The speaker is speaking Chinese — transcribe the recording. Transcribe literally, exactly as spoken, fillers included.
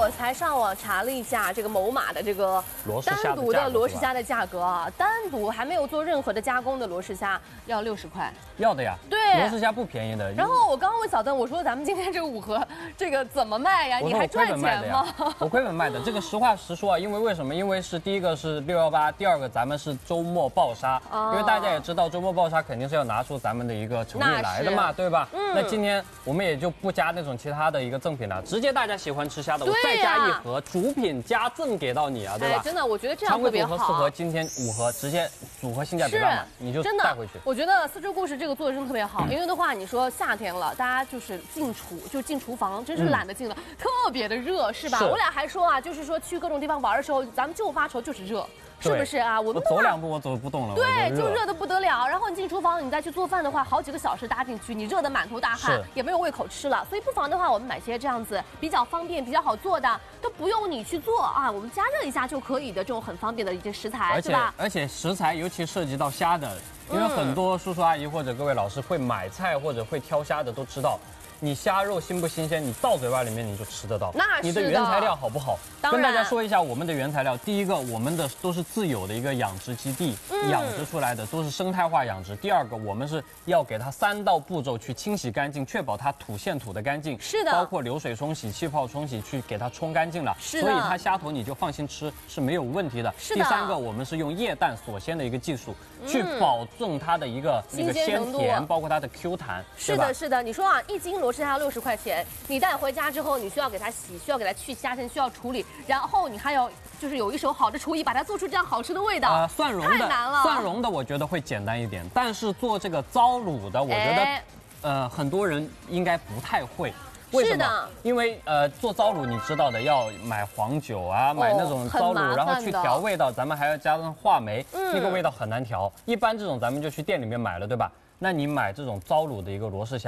我才上网查了一下这个某马的这个单独的罗氏虾的价格啊，单独还没有做任何的加工的罗氏虾要六十块。 要的呀， 对， 罗氏虾不便宜的。 然后我刚刚问小邓，我说咱们今天这个五盒这个怎么卖呀？你还赚钱吗？ 我亏本卖的，这个实话实说啊，因为为什么？因为是第一个是六幺八，第二个咱们是周末爆杀，因为大家也知道周末爆杀肯定是要拿出咱们的一个诚意来的嘛，对吧？嗯。那今天我们也就不加那种其他的一个赠品了，直接大家喜欢吃虾的，我再加一盒主品加赠给到你啊，对吧？ 真的，我觉得这样特别好。 常规组合四盒，今天五盒，直接组合性价比大嘛，你就带回去。 我觉得四周故事这个做的真的特别好，因为的话，你说夏天了，大家就是进厨就进厨房，真是懒得进了，特别的热，是吧？我俩还说啊，就是说去各种地方玩的时候，咱们就发愁就是热。是不是啊？我们走两步我走不动了。 对，就热得不得了。然后你进厨房，你再去做饭的话，好几个小时搭进去，你热得满头大汗，也没有胃口吃了。所以不妨的话，我们买些这样子比较方便、比较好做的，都不用你去做啊，我们加热一下就可以的这种很方便的一些食材，是吧？ 而且食材尤其涉及到虾的，因为很多叔叔阿姨或者各位老师会买菜或者会挑虾的都知道。你虾肉新不新鲜，你到嘴巴里面你就吃得到。 那你的原材料好不好？跟大家说一下我们的原材料。第一个，我们的都是自有的一个养殖基地、嗯、养殖出来的，都是生态化养殖。第二个，我们是要给它三道步骤去清洗干净，确保它吐现吐的干净。 是的， 包括流水冲洗、气泡冲洗，去给它冲干净了。 是的， 所以它虾头你就放心吃是没有问题的。 是的。 第三个，我们是用液氮锁鲜的一个技术，嗯、去保证它的一个那个鲜甜，包括它的 Q 弹。 是的，是的。你说啊，一斤罗氏虾六十块钱。你带回家之后，你需要给它洗，需要给它去虾线，需要处理，然后你还要就是有一手好的厨艺，把它做出这样好吃的味道。 呃，蒜蓉的太难了， 蒜蓉的我觉得会简单一点，但是做这个糟卤的，我觉得、哎、呃很多人应该不太会。为什么？因为呃做糟卤你知道的，要买黄酒啊，买那种糟卤，然后去调味道，咱们还要加上话梅，嗯、那个味道很难调。一般这种咱们就去店里面买了，对吧？那你买这种糟卤的一个罗氏虾。